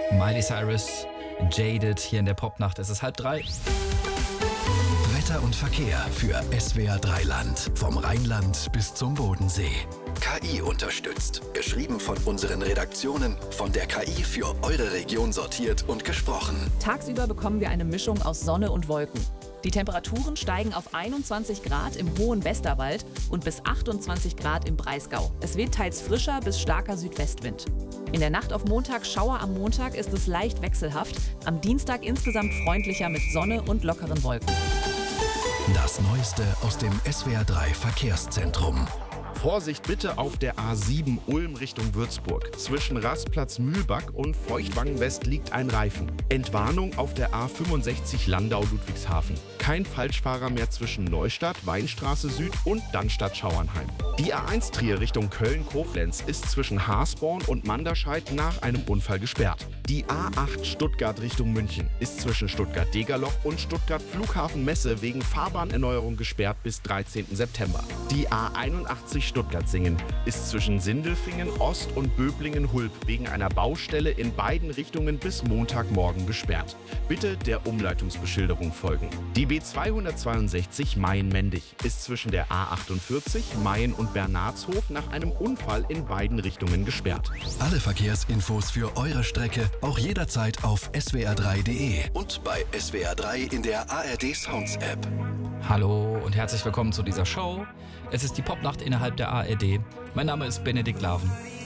Miley Cyrus, Jaded hier in der Popnacht. Es ist 2:30. Wetter und Verkehr für SWR 3 Land. Vom Rheinland bis zum Bodensee. KI unterstützt. Geschrieben von unseren Redaktionen, von der KI für eure Region sortiert und gesprochen. Tagsüber bekommen wir eine Mischung aus Sonne und Wolken. Die Temperaturen steigen auf 21 Grad im hohen Westerwald und bis 28 Grad im Breisgau. Es weht teils frischer bis starker Südwestwind. In der Nacht auf Montag, Schauer am Montag, ist es leicht wechselhaft. Am Dienstag insgesamt freundlicher mit Sonne und lockeren Wolken. Das Neueste aus dem SWR 3 Verkehrszentrum. Vorsicht bitte auf der A7 Ulm Richtung Würzburg. Zwischen Rastplatz Mühlbach und Feuchtwangen West liegt ein Reifen. Entwarnung auf der A65 Landau-Ludwigshafen. Kein Falschfahrer mehr zwischen Neustadt, Weinstraße Süd und Dannstatt-Schauernheim. Die A1 Trier Richtung Köln-Koblenz ist zwischen Haasborn und Manderscheid nach einem Unfall gesperrt. Die A8 Stuttgart Richtung München ist zwischen Stuttgart-Degerloch und Stuttgart-Flughafen-Messe wegen Fahrbahnerneuerung gesperrt bis 13. September. Die A81 Stuttgart-Singen ist zwischen Sindelfingen Ost und Böblingen-Hulb wegen einer Baustelle in beiden Richtungen bis Montagmorgen gesperrt. Bitte der Umleitungsbeschilderung folgen. Die B262 Mayen-Mendig ist zwischen der A48 Mayen und Bernardshof nach einem Unfall in beiden Richtungen gesperrt. Alle Verkehrsinfos für eure Strecke auch jederzeit auf swr3.de und bei SWR 3 in der ARD Sounds App. Hallo und herzlich willkommen zu dieser Show. Es ist die Popnacht innerhalb der ARD. Mein Name ist Benedikt Laven.